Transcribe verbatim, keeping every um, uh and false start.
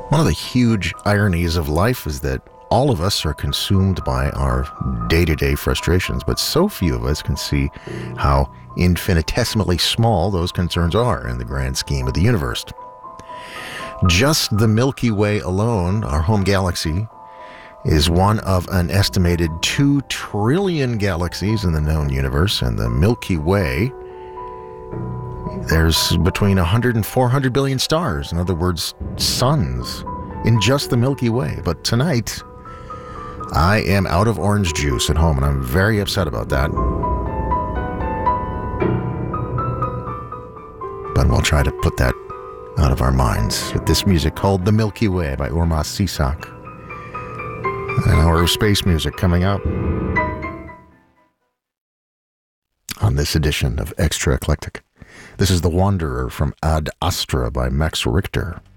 One of the huge ironies of life is that all of us are consumed by our day-to-day frustrations, but so few of us can see how infinitesimally small those concerns are in the grand scheme of the universe. Just the Milky Way alone, our home galaxy, is one of an estimated two trillion galaxies in the known universe, and the Milky Way, there's between one hundred and four hundred billion stars, in other words, suns, in just the Milky Way. But tonight, I am out of orange juice at home, and I'm very upset about that. But we'll try to put that out of our minds with this music called The Milky Way by Urmas Sisak. An hour of space music coming up on this edition of Extra Eclectic. This is The Wanderer from Ad Astra by Max Richter.